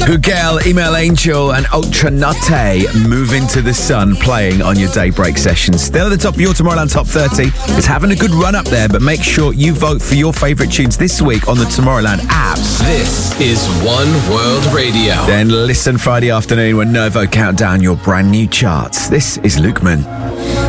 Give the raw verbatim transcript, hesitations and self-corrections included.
Hugel, Email Angel and Ultra Nutte, Move Into the Sun, playing on your daybreak session. Still at the top of your Tomorrowland Top thirty. It's having a good run up there, but make sure you vote for your favourite tunes this week on the Tomorrowland app. This is One World Radio. Then listen Friday afternoon when Nervo count down your brand new charts. This is Lukeman.